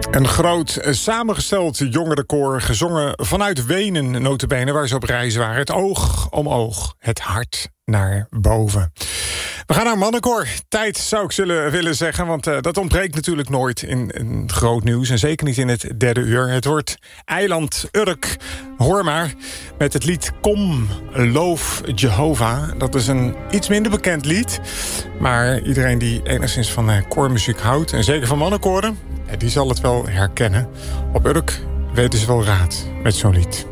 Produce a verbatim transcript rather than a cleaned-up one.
Een groot samengesteld jongerenkoor, gezongen vanuit Wenen, nota bene, waar ze op reis waren. Het oog om oog, het hart naar boven. We gaan naar mannenkoor. Tijd zou ik zullen willen zeggen, want uh, dat ontbreekt natuurlijk nooit in, in groot nieuws. En zeker niet in het derde uur. Het wordt Eiland Urk. Hoor maar, met het lied Kom, loof Jehovah. Dat is een iets minder bekend lied. Maar iedereen die enigszins van uh, koormuziek houdt, en zeker van mannenkoren, die zal het wel herkennen. Op Urk weten ze wel raad met zo'n lied.